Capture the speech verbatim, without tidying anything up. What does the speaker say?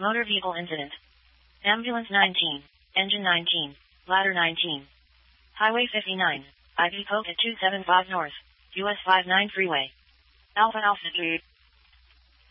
Motor vehicle incident. Ambulance nineteen. Engine nineteen. Ladder nineteen. Highway fifty-nine. I V code at two seven five North. U S fifty-nine Freeway. Alpha Altitude.